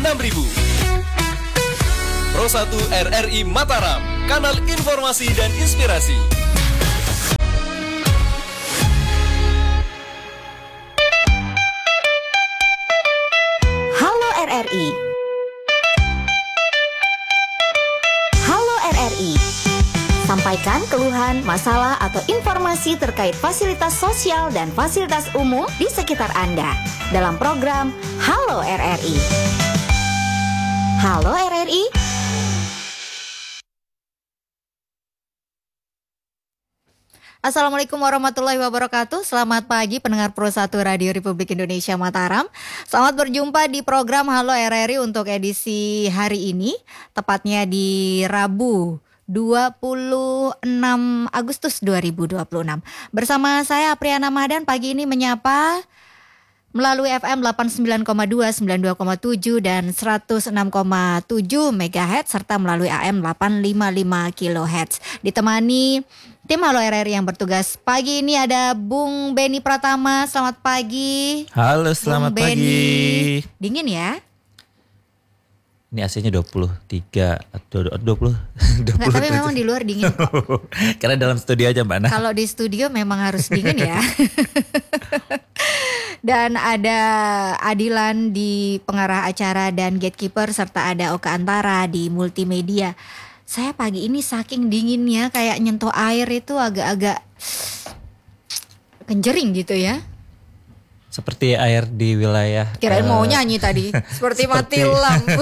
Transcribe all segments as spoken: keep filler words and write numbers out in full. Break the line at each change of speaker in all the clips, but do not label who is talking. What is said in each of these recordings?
enam ribu. Pro satu R R I Mataram, kanal informasi dan inspirasi.
Halo R R I. Halo R R I. Sampaikan keluhan, masalah, atau informasi terkait fasilitas sosial dan fasilitas umum di sekitar Anda dalam program Halo R R I. Halo R R I.
Assalamualaikum warahmatullahi wabarakatuh. Selamat pagi pendengar Pro satu Radio Republik Indonesia Mataram. Selamat berjumpa di program Halo R R I untuk edisi hari ini, tepatnya di Rabu dua puluh enam Agustus dua ribu dua puluh enam. Bersama saya Apriana Mahdan pagi ini menyapa melalui F M delapan puluh sembilan koma dua, sembilan puluh dua koma tujuh dan seratus enam koma tujuh megahertz serta melalui A M delapan ratus lima puluh lima kilohertz. Ditemani tim Halo R R I yang bertugas pagi ini ada Bung Beni Pratama. Selamat pagi.
Halo, selamat
Bung Beni.
pagi.
Dingin ya?
Ini A C-nya dua puluh tiga, dua puluh.
Enggak, tapi memang di luar dingin.
Karena dalam studio aja Mbak Nah.
Kalau di studio memang harus dingin ya. Dan ada Adilan di pengarah acara dan gatekeeper, serta ada Oka Antara di multimedia. Saya pagi ini saking dinginnya kayak nyentuh air itu agak-agak kenjering gitu ya.
Seperti air di wilayah.
Kirain
uh,
mau nyanyi tadi. Seperti,
seperti
mati lampu.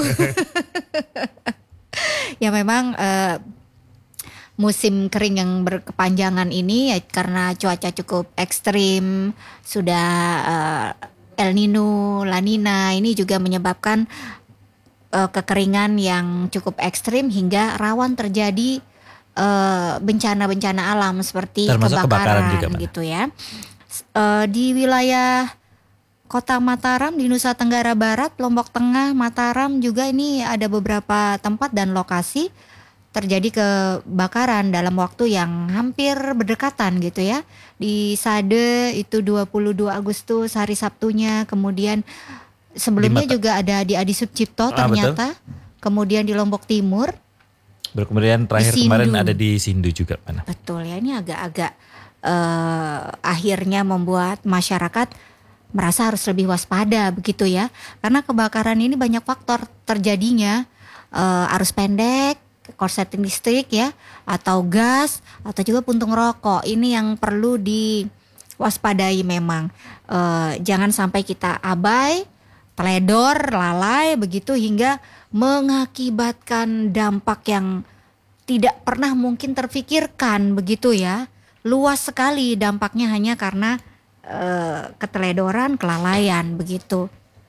Ya memang uh, musim kering yang berkepanjangan ini ya, karena cuaca cukup ekstrim. Sudah uh, El Nino, La Nina, ini juga menyebabkan uh, kekeringan yang cukup ekstrim hingga rawan terjadi uh, bencana-bencana alam seperti
termasuk
kebakaran,
kebakaran juga,
gitu ya. Uh, di wilayah Kota Mataram di Nusa Tenggara Barat, Lombok Tengah, Mataram juga ini ada beberapa tempat dan lokasi terjadi kebakaran dalam waktu yang hampir berdekatan gitu ya. Di Sade itu dua puluh dua Agustus hari Sabtunya, kemudian sebelumnya juga ada di Adi Sucipto ternyata, ah, kemudian di Lombok Timur.
Kemudian terakhir kemarin ada di Sindu juga. Mana?
Betul ya, ini agak-agak uh, akhirnya membuat masyarakat merasa harus lebih waspada begitu ya. Karena kebakaran ini banyak faktor terjadinya, uh, arus pendek, korsleting listrik ya, atau gas, atau juga puntung rokok. Ini yang perlu diwaspadai memang. Uh, jangan sampai kita abai, teledor, lalai begitu hingga mengakibatkan dampak yang tidak pernah mungkin terfikirkan begitu ya. Luas sekali dampaknya hanya karena Uh, keteledoran, kelalaian begitu.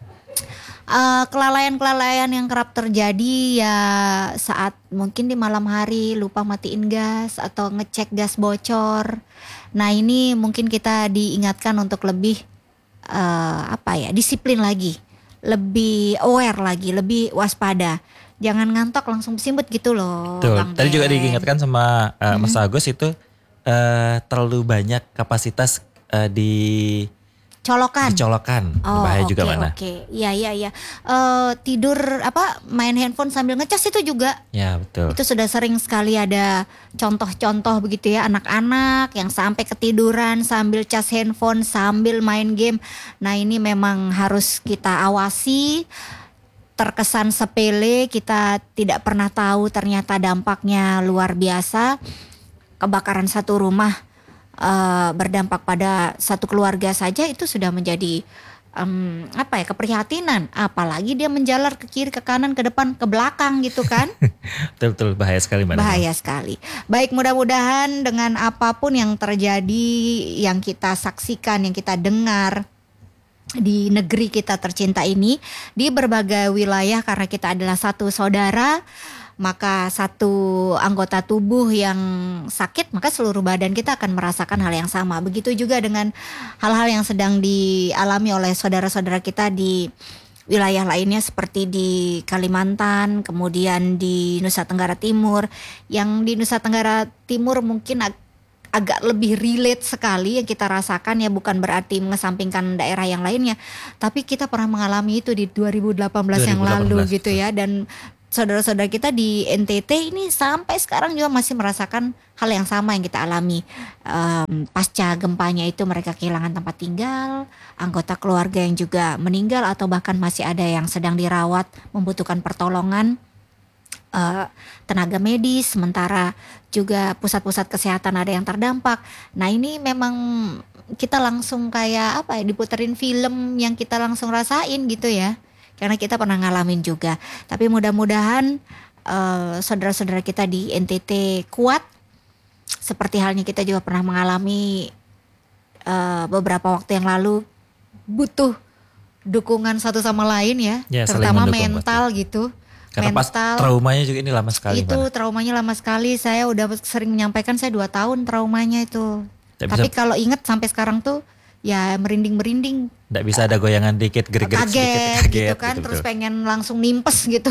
Uh, kelalaian-kelalaian yang kerap terjadi ya saat mungkin di malam hari lupa matiin gas atau ngecek gas bocor. Nah ini mungkin kita diingatkan untuk lebih uh, apa ya, disiplin lagi, lebih aware lagi, lebih waspada. Jangan ngantok langsung simbut gitu loh.
Tuh,
Bang
tadi
Ben.
juga diingatkan sama uh,
hmm.
Mas Agus itu uh, terlalu banyak kapasitas Uh, di
colokan,
dicolokan,
oh,
bahaya
okay,
juga Mana?
Oke, okay. Iya iya iya. Uh, tidur apa main handphone sambil ngecas itu juga.
Ya betul.
Itu sudah sering sekali ada contoh-contoh begitu ya, anak-anak yang sampai ketiduran sambil cas handphone sambil main game. Nah ini memang harus kita awasi. Terkesan sepele, kita tidak pernah tahu ternyata dampaknya luar biasa. Kebakaran satu rumah Uh, berdampak pada satu keluarga saja itu sudah menjadi um, apa ya, keprihatinan. Apalagi dia menjalar ke kiri, ke kanan, ke depan, ke belakang gitu kan.
Betul-betul bahaya sekali Mbak.
Bahaya sekali. Baik, mudah-mudahan dengan apapun yang terjadi, yang kita saksikan, yang kita dengar di negeri kita tercinta ini, di berbagai wilayah, karena kita adalah satu saudara, maka satu anggota tubuh yang sakit, maka seluruh badan kita akan merasakan hal yang sama. Begitu juga dengan hal-hal yang sedang dialami oleh saudara-saudara kita di wilayah lainnya seperti di Kalimantan, kemudian di Nusa Tenggara Timur. Yang di Nusa Tenggara Timur mungkin agak lebih relate sekali yang kita rasakan ya, bukan berarti mengesampingkan daerah yang lainnya, tapi kita pernah mengalami itu di dua ribu delapan belas yang lalu gitu ya, dan saudara-saudara kita di N T T ini sampai sekarang juga masih merasakan hal yang sama yang kita alami. Um, pasca gempanya itu mereka kehilangan tempat tinggal, anggota keluarga yang juga meninggal atau bahkan masih ada yang sedang dirawat membutuhkan pertolongan uh, tenaga medis, sementara juga pusat-pusat kesehatan ada yang terdampak. Nah ini memang kita langsung kayak apa ya, diputerin film yang kita langsung rasain gitu ya, karena kita pernah ngalamin juga. Tapi mudah-mudahan uh, saudara-saudara kita di N T T kuat, seperti halnya kita juga pernah mengalami uh, beberapa waktu yang lalu, butuh dukungan satu sama lain ya,
Ya, saling
terutama
mendukung,
mental gitu.
Karena pas
Mental
traumanya juga ini lama sekali.
itu
Mbak.
traumanya lama sekali. Saya udah sering menyampaikan, saya dua tahun traumanya itu.
Nggak
Tapi
bisa-
kalau inget sampai sekarang tuh ya merinding-merinding,
Nggak bisa ada goyangan dikit, gerik-gerik
kaget,
sedikit, kaget
gitu kan,
gitu,
terus
betul.
pengen langsung nimpes gitu.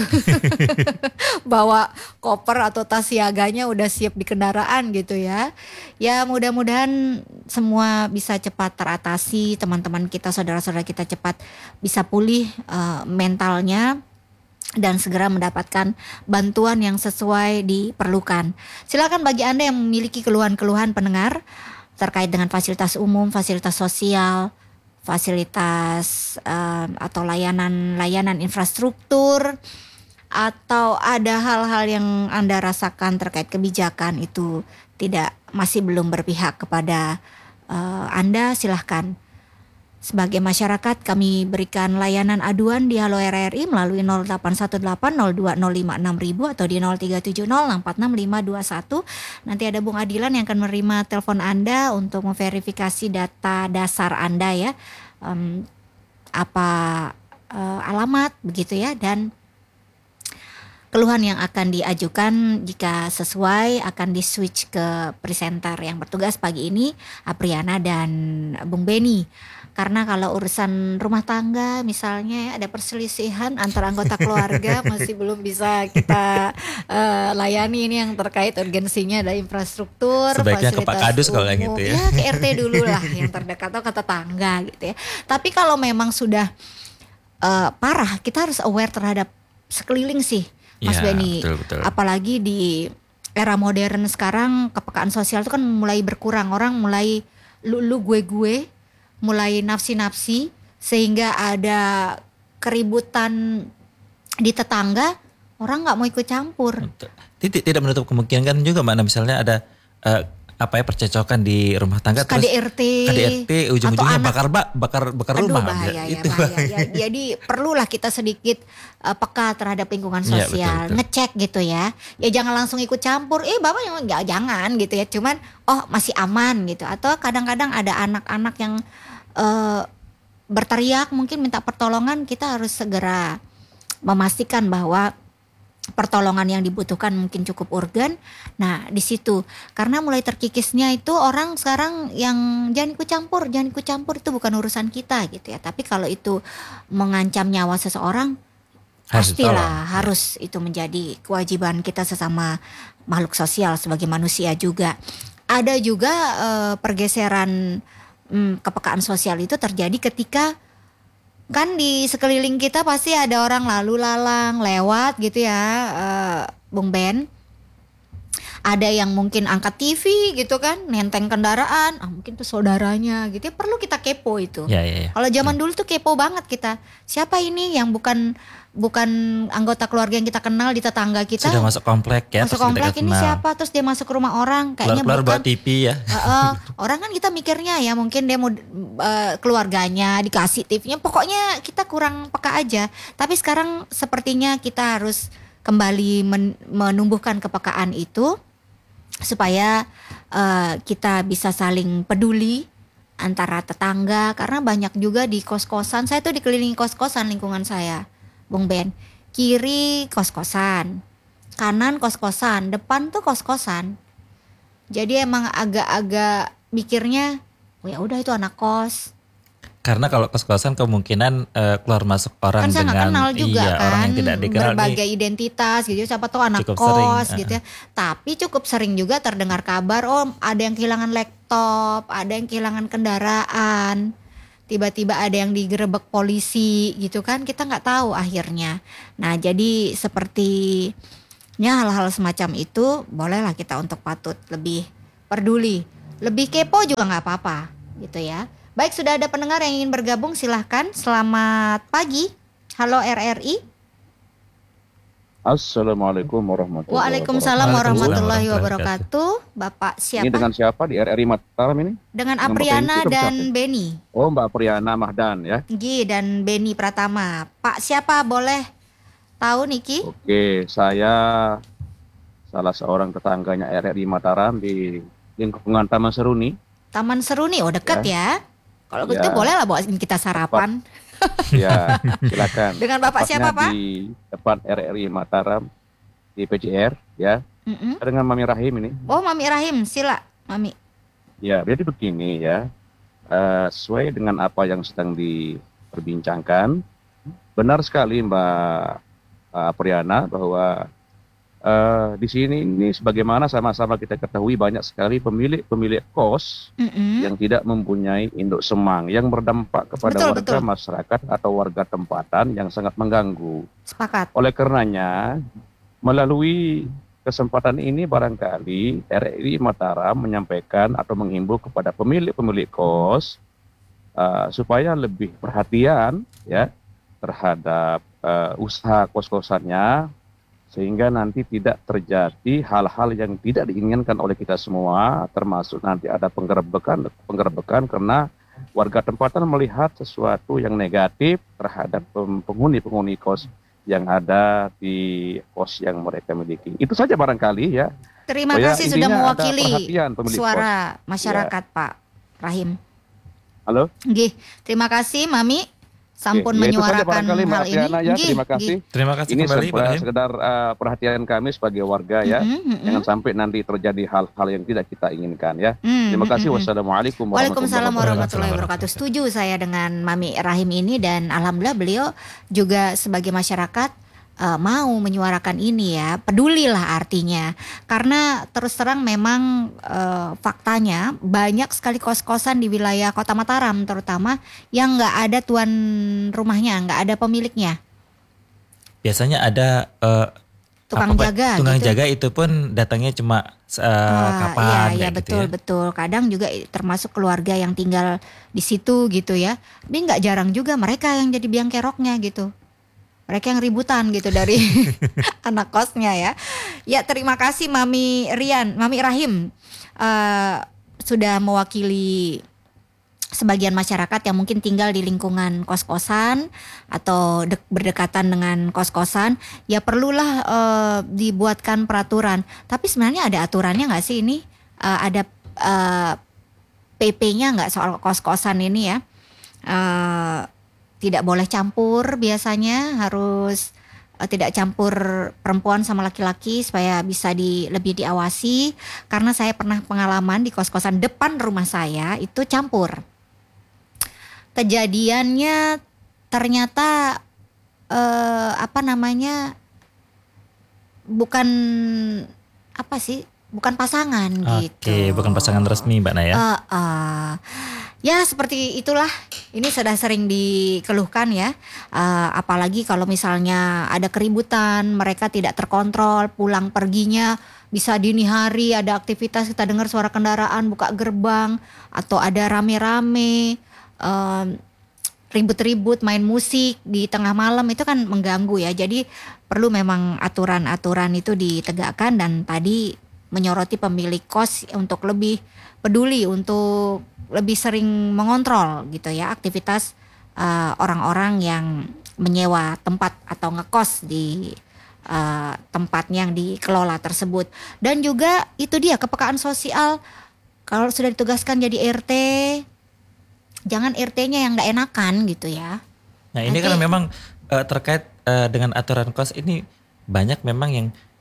Bawa koper atau tas siaganya udah siap di kendaraan gitu ya. Ya mudah-mudahan semua bisa cepat teratasi, teman-teman kita, saudara-saudara kita cepat bisa pulih uh, mentalnya dan segera mendapatkan bantuan yang sesuai diperlukan. Silakan bagi Anda yang memiliki keluhan-keluhan pendengar terkait dengan fasilitas umum, fasilitas sosial, fasilitas um, atau layanan-layanan infrastruktur, atau ada hal-hal yang Anda rasakan terkait kebijakan itu tidak, masih belum berpihak kepada uh, Anda, silahkan. Sebagai masyarakat kami berikan layanan aduan di Halo R R I melalui nol delapan satu delapan nol dua nol lima enam ribu atau di nol tiga tujuh nol enam empat enam lima dua satu. Nanti ada Bung Adilan yang akan menerima telepon Anda untuk memverifikasi data dasar Anda ya. Um, apa uh, alamat begitu ya, dan keluhan yang akan diajukan jika sesuai akan di switch ke presenter yang bertugas pagi ini, Apriana dan Bung Beni. Karena kalau urusan rumah tangga misalnya ada perselisihan antara anggota keluarga masih belum bisa kita uh, layani, ini yang terkait urgensinya ada infrastruktur,
Sebaiknya ke Pak
fasilitas
Kadus kalau yang
umum.
gitu ya.
Ya ke R T dulu lah yang terdekat atau ke tetangga gitu ya. Tapi kalau memang sudah uh, parah, kita harus aware terhadap sekeliling sih, Mas
Ya,
Beni.
betul, betul.
Apalagi di era modern sekarang, kepekaan sosial itu kan mulai berkurang, orang mulai lu-lu gue-gue, mulai nafsi-nafsi, sehingga ada keributan di tetangga, orang nggak mau ikut campur.
Tidak, tidak menutup kemungkinan kan juga Mbak, misalnya ada eh, apa ya, percecokan di rumah tangga,
K D R T,
K D R T ujung-ujungnya
atau anak-
bakar bak bakar bakar
Aduh
rumah.
bahaya ya,
Itu
bahaya ya. Jadi perlulah kita sedikit uh, peka terhadap lingkungan
Iya,
sosial,
betul, betul.
ngecek gitu ya. Ya jangan langsung ikut campur. Eh bapak yang nggak, jangan gitu ya. Cuman oh masih aman gitu. Atau kadang-kadang ada anak-anak yang uh, berteriak mungkin minta pertolongan, kita harus segera memastikan bahwa pertolongan yang dibutuhkan mungkin cukup urgen. Nah di situ, karena mulai terkikisnya itu orang sekarang yang jangan ikut campur, jangan ikut campur, itu bukan urusan kita gitu ya. Tapi kalau itu mengancam nyawa seseorang,
Harus
pastilah
ditolong.
harus itu menjadi kewajiban kita sesama makhluk sosial sebagai manusia juga. Ada juga eh, pergeseran hmm, kepekaan sosial itu terjadi ketika kan di sekeliling kita pasti ada orang lalu lalang lewat gitu ya, uh, Bung Ben. Ada yang mungkin angkat T V gitu kan, nenteng kendaraan, ah, mungkin tuh saudaranya gitu ya, perlu kita kepo itu.
Ya, ya, ya.
Kalau zaman dulu tuh kepo banget kita, siapa ini yang bukan bukan anggota keluarga yang kita kenal di tetangga kita.
Sudah masuk komplek ya.
Masuk
terus kita
komplek ini
kenal.
siapa, terus dia masuk ke rumah orang, kayaknya
Keluar-keluar
bukan.
bawa T V ya.
Heeh, orang kan kita mikirnya ya mungkin dia mau uh, keluarganya dikasih T V-nya, pokoknya kita kurang peka aja. Tapi sekarang sepertinya kita harus kembali men- menumbuhkan kepekaan itu supaya uh, kita bisa saling peduli antara tetangga, karena banyak juga di kos-kosan. Saya tuh dikelilingi kos-kosan lingkungan saya, Bung Ben. Kiri kos-kosan, kanan kos-kosan, depan tuh kos-kosan. Jadi emang agak-agak mikirnya, oh ya udah itu anak kos.
Karena kalau kos-kosan kemungkinan eh, keluar masuk orang
Kan saya nggak
dengan
kenal juga
iya,
kan,
orang yang tidak dikenal
berbagai
nih.
identitas gitu, siapa tahu anak
Cukup
kos
sering,
gitu ya. Tapi cukup sering juga terdengar kabar, oh ada yang kehilangan laptop, ada yang kehilangan kendaraan, tiba-tiba ada yang digerebek polisi gitu kan, kita nggak tahu akhirnya. Nah jadi sepertinya hal-hal semacam itu bolehlah kita untuk patut lebih peduli, lebih kepo juga nggak apa-apa gitu ya. Baik, sudah ada pendengar yang ingin bergabung, silahkan. Selamat pagi. Halo R R I.
Assalamualaikum warahmatullahi
Waalaikumsalam warahmatullahi wabarakatuh. Bapak siapa?
Ini dengan siapa di R R I Mataram ini?
Dengan
Dengan
Apriana
Bapak Inti atau
dan
siapa?
Beni.
Oh, Mbak Priana Mahdan ya.
Gi dan Beni Pratama. Pak siapa boleh tahu Niki?
Oke, saya salah seorang tetangganya R R I Mataram di lingkungan Taman Seruni.
Taman Seruni, oh dekat ya. Kalau
Ya.
begitu boleh lah bawain kita sarapan.
Ya, silakan.
Dengan Bapak siapa,
Tepatnya
Pak?
Di depan R R I Mataram di P J R ya.
Mm-mm.
Dengan Mami Rahim ini.
Oh Mami Rahim, sila Mami.
Ya, jadi begini ya. Eh, sesuai dengan apa yang sedang diperbincangkan, benar sekali Mbak uh, Apriana bahwa eh, di sini ini sebagaimana sama-sama kita ketahui banyak sekali pemilik-pemilik kos
Mm-mm.
yang tidak mempunyai induk semang yang berdampak kepada
Betul,
warga
betul.
masyarakat atau warga tempatan yang sangat mengganggu.
Sepakat.
Oleh karenanya, melalui kesempatan ini barangkali R R I Mataram menyampaikan atau menghimbau kepada pemilik-pemilik kos uh, supaya lebih perhatian ya terhadap uh, usaha kos-kosannya sehingga nanti tidak terjadi hal-hal yang tidak diinginkan oleh kita semua, termasuk nanti ada penggerebekan penggerebekan karena warga tempatan melihat sesuatu yang negatif terhadap pem- penghuni-penghuni kos yang ada di kos yang mereka miliki. Itu saja barangkali ya.
Terima
Oh ya,
kasih sudah
intinya ada
mewakili
perhatian pemilik
suara masyarakat Pak Rahim.
Halo?
Nggih, terima kasih Mami sampun
Oke, ya itu saja
menyuarakan
barangkali Mbak
hal ini.
Apriana ya,
Nggih,
terima kasih.
nggih.
Terima kasih
Ini
kembali Pak
sekedar,
Rahim.
sekedar uh, perhatian kami sebagai warga ya.
Mm-mm, mm-mm.
Jangan sampai nanti terjadi hal-hal yang tidak kita inginkan ya.
Mm,
Terima kasih.
mm-mm.
Wassalamualaikum
Waalaikumsalam
warahmatullahi
warahmatullahi wabarakatuh. Setuju saya dengan Mami Rahim ini dan alhamdulillah beliau juga sebagai masyarakat eh, mau menyuarakan ini ya, pedulilah artinya. Karena terus terang memang eh, faktanya banyak sekali kos-kosan di wilayah Kota Mataram terutama yang nggak ada tuan rumahnya, nggak ada pemiliknya.
Biasanya ada eh,
Tukang
apa, Pak?
jaga
Tukang
gitu.
jaga itu pun datangnya cuma eh,
Ah,
kapan
iya, iya
kayak gitu
betul
ya.
betul. Kadang juga termasuk keluarga yang tinggal di situ gitu ya. Tapi nggak jarang juga mereka yang jadi biang keroknya gitu. Mereka yang ributan gitu dari anak kosnya ya. Ya terima kasih Mami Rian, Mami Rahim eh, sudah mewakili sebagian masyarakat yang mungkin tinggal di lingkungan kos-kosan atau dek- berdekatan dengan kos-kosan, ya perlulah eh, dibuatkan peraturan. Tapi sebenarnya ada aturannya nggak sih ini? Eh, ada eh, P P-nya nggak soal kos-kosan ini ya? Eh, tidak boleh campur biasanya, harus eh, tidak campur perempuan sama laki-laki supaya bisa di lebih diawasi. Karena saya pernah pengalaman di kos-kosan depan rumah saya itu campur. Kejadiannya ternyata eh, apa namanya bukan apa sih bukan pasangan
Oke,
gitu.
bukan pasangan resmi Mbak Naya.
Eh, eh. Ya seperti itulah, ini sudah sering dikeluhkan ya. Eh, apalagi kalau misalnya ada keributan, mereka tidak terkontrol, pulang perginya bisa dini hari, ada aktivitas kita dengar suara kendaraan buka gerbang atau ada rame-rame. em, ribut-ribut main musik di tengah malam itu kan mengganggu ya. Jadi perlu memang aturan-aturan itu ditegakkan dan tadi menyoroti pemilik kos untuk lebih peduli, untuk lebih sering mengontrol gitu ya aktivitas eh, orang-orang yang menyewa tempat atau ngekos di eh, tempatnya yang dikelola tersebut. Dan juga itu dia kepekaan sosial, kalau sudah ditugaskan jadi R T jangan R T-nya yang gak enakan gitu ya.
Nah ini
Nanti-
kan memang eh, terkait eh, dengan aturan kos ini banyak memang yang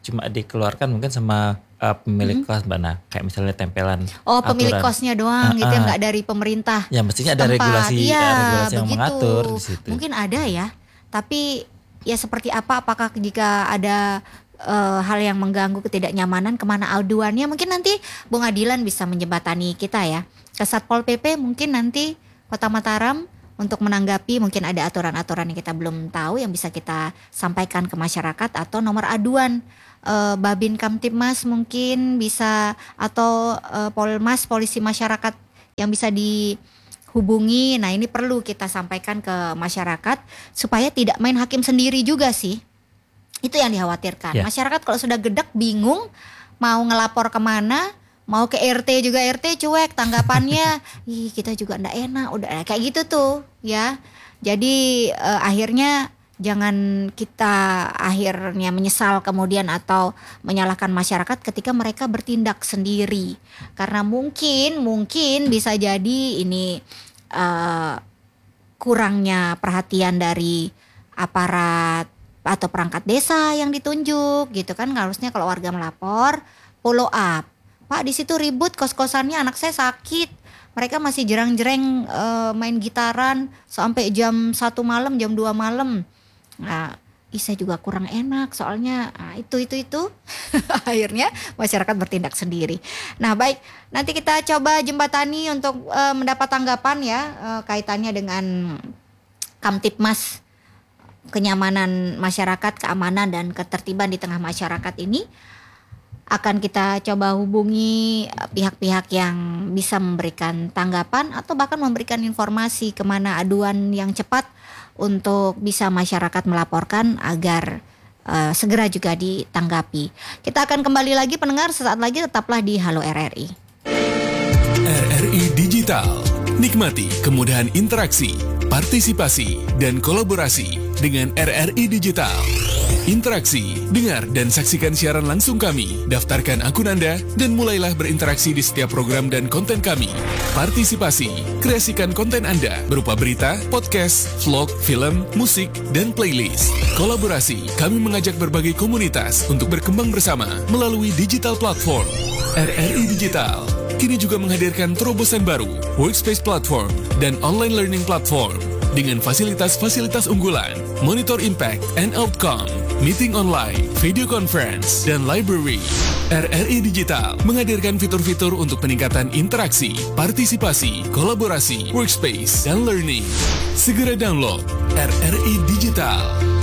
cuma dikeluarkan mungkin sama uh, pemilik hmm. kos Mbak Nah, kayak misalnya tempelan
Oh pemilik
aturan.
kosnya doang
Uh-uh.
gitu ya, nggak dari pemerintah.
Ya mestinya ada
setempat.
regulasi,
ya,
ada regulasi yang
begitu.
mengatur di situ.
Mungkin ada ya, tapi ya seperti apa? Apakah jika ada uh, hal yang mengganggu ketidaknyamanan, kemana aduannya? Mungkin nanti Bung Adilan bisa menjembatani kita ya. Ke Satpol P P mungkin nanti Kota Mataram untuk menanggapi, mungkin ada aturan-aturan yang kita belum tahu yang bisa kita sampaikan ke masyarakat, atau nomor aduan uh, Babin Kamtibmas mungkin bisa, atau uh, Polmas Polisi Masyarakat yang bisa dihubungi. Nah ini perlu kita sampaikan ke masyarakat supaya tidak main hakim sendiri juga sih. Itu yang dikhawatirkan.
Ya.
Masyarakat kalau sudah gedek, bingung mau ngelapor kemana, mau ke R T juga R T cuek tanggapannya. Ih kita juga ndak enak, udah kayak gitu tuh ya. Jadi eh, akhirnya jangan kita akhirnya menyesal kemudian atau menyalahkan masyarakat ketika mereka bertindak sendiri. Karena mungkin mungkin bisa jadi ini eh, kurangnya perhatian dari aparat atau perangkat desa yang ditunjuk gitu kan. Harusnya kalau warga melapor, follow up. Pak di situ ribut kos-kosannya, anak saya sakit. Mereka masih jerang-jereng e, main gitaran sampai jam satu malam, jam dua malam. Nah, ih saya juga kurang enak soalnya nah, itu itu itu. Akhirnya masyarakat bertindak sendiri. Nah, baik, nanti kita coba jembatani untuk e, mendapat tanggapan ya e, kaitannya dengan Kamtibmas, kenyamanan masyarakat, keamanan dan ketertiban di tengah masyarakat ini. Akan kita coba hubungi pihak-pihak yang bisa memberikan tanggapan atau bahkan memberikan informasi kemana aduan yang cepat untuk bisa masyarakat melaporkan agar uh, segera juga ditanggapi. Kita akan kembali lagi pendengar sesaat lagi, tetaplah di Halo R R I.
R R I Digital, nikmati kemudahan interaksi, partisipasi, dan kolaborasi dengan R R I Digital. Interaksi, dengar dan saksikan siaran langsung kami, daftarkan akun Anda, dan mulailah berinteraksi di setiap program dan konten kami. Partisipasi, kreasikan konten Anda berupa berita, podcast, vlog, film, musik, dan playlist. Kolaborasi, kami mengajak berbagai komunitas untuk berkembang bersama melalui digital platform. R R I Digital kini juga menghadirkan terobosan baru, workspace platform, dan online learning platform. Dengan fasilitas-fasilitas unggulan, monitor impact and outcome, meeting online, video conference, dan library. R R I Digital menghadirkan fitur-fitur untuk peningkatan interaksi, partisipasi, kolaborasi, workspace, dan learning. Segera download R R I Digital.